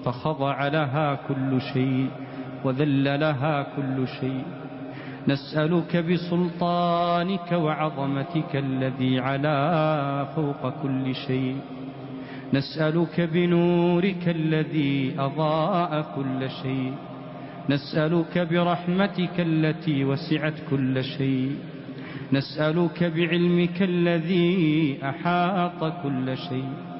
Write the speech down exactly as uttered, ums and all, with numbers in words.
فخضع لها كل شيء وذل لها كل شيء. نسألك بسلطانك وعظمتك الذي علا فوق كل شيء، نسألك بنورك الذي أضاء كل شيء، نسألك برحمتك التي وسعت كل شيء، نسألك بعلمك الذي أحاط كل شيء،